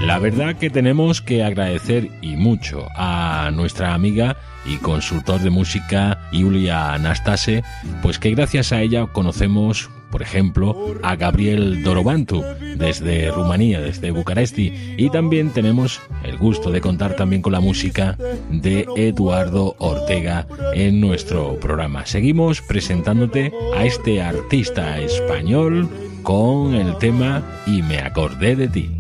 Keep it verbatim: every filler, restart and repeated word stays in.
La verdad que tenemos que agradecer y mucho a nuestra amiga y consultor de música Iulia Anastase, pues que gracias a ella conocemos, por ejemplo, a Gabriel Dorobantu desde Rumanía, desde Bucaresti, y también tenemos el gusto de contar también con la música de Eduardo Ortega en nuestro programa. Seguimos presentándote a este artista español con el tema Y me acordé de ti.